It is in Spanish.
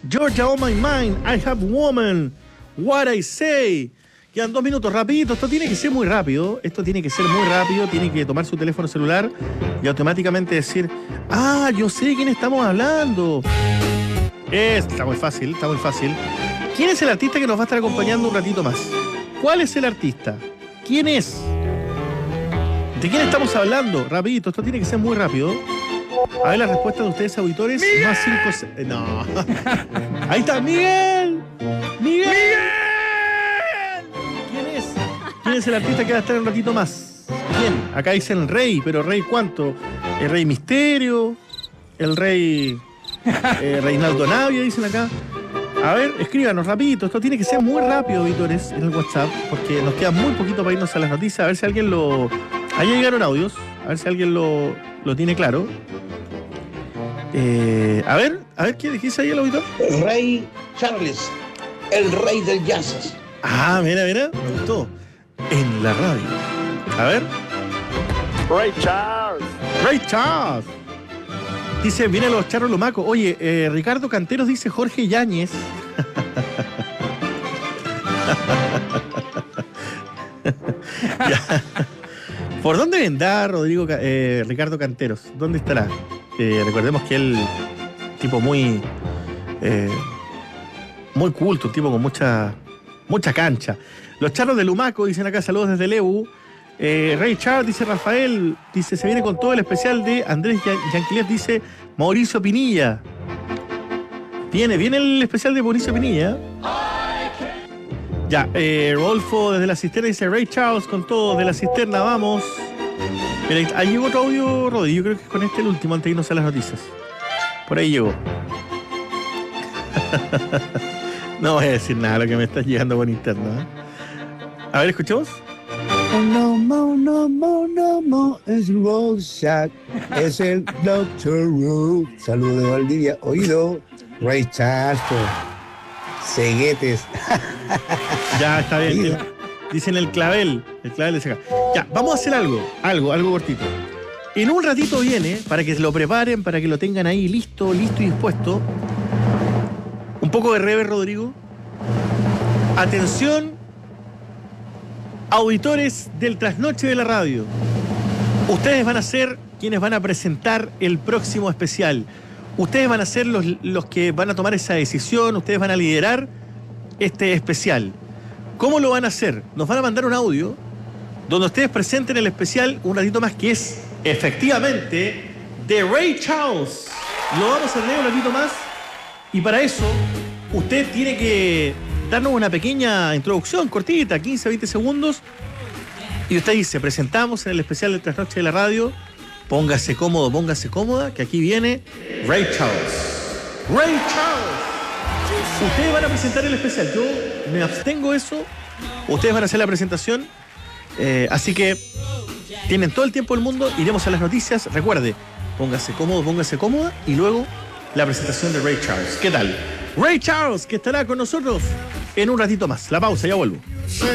Georgia on my mind, I have woman, what I say. Quedan 2 minutos, rapidito, esto tiene que ser muy rápido, tiene que tomar su teléfono celular y automáticamente decir, yo sé de quién estamos hablando. Está muy fácil. ¿Quién es el artista que nos va a estar acompañando un ratito más? ¿Cuál es el artista? ¿Quién es? ¿De quién estamos hablando? Rapidito, esto tiene que ser muy rápido. A ver la respuesta de ustedes, auditores. ¡Miguel! Más 5... No. Ahí está, Miguel. ¿Quién es el artista que va a estar un ratito más? ¿Quién? Acá dicen Rey, pero Rey ¿cuánto? El Rey Misterio, el Rey Reinaldo Navia, dicen acá. A ver, escríbanos rapidito. Esto tiene que ser muy rápido, auditores, en el WhatsApp, porque nos queda muy poquito para irnos a las noticias. A ver si alguien lo... Ahí llegaron audios. A ver si alguien lo tiene claro. A ver, ¿qué dice ahí el auditor? El Rey Charles, el rey del jazz. Mira, me gustó. En la radio. A ver. Ray Charles. Dice, vienen los charros lomacos. Oye, Ricardo Canteros dice Jorge Yáñez. ¿Por dónde vendrá Ricardo Canteros? ¿Dónde estará? Recordemos que él, tipo muy culto, un tipo con mucha cancha. Los charros de Lumaco, dicen acá, saludos desde Lebu. Ray Charles, dice Rafael, dice, se viene con todo el especial de Andrés Yanquilev, dice Mauricio Pinilla. Viene el especial de Mauricio Pinilla. Ya, Rodolfo desde la cisterna dice Ray Charles con todo, de la cisterna, vamos. Mira, ahí llegó otro audio, Rodi, yo creo que es con este el último antes de irnos a las noticias. Por ahí llegó. No voy a decir nada lo que me está llegando por interno, ¿eh? A ver, ¿escuchamos? No more, es Rorschach, es el Dr. Who. Saludos de Valdivia, oído, Ray Charles, ceguetes. Ya, está bien. Dicen el clavel de acá. Ya, vamos a hacer algo cortito. En un ratito viene, para que se lo preparen, para que lo tengan ahí listo y dispuesto. Un poco de rever, Rodrigo. Atención, auditores del Trasnoche de la Radio. Ustedes van a ser quienes van a presentar el próximo especial. Ustedes van a ser los que van a tomar esa decisión. Ustedes van a liderar este especial. ¿Cómo lo van a hacer? Nos van a mandar un audio donde ustedes presenten el especial un ratito más, que es efectivamente de Ray Charles. Lo vamos a leer un ratito más y para eso usted tiene que darnos una pequeña introducción cortita, 15, 20 segundos, y usted dice, presentamos en el especial del Trasnoche de la Radio, póngase cómodo, póngase cómoda, que aquí viene Ray Charles. Ray Charles. Ustedes van a presentar el especial, yo me abstengo eso, ustedes van a hacer la presentación, así que tienen todo el tiempo del mundo, iremos a las noticias, recuerde, póngase cómodo, póngase cómoda, y luego la presentación de Ray Charles. ¿Qué tal? Ray Charles, que estará con nosotros en un ratito más. La pausa, ya vuelvo.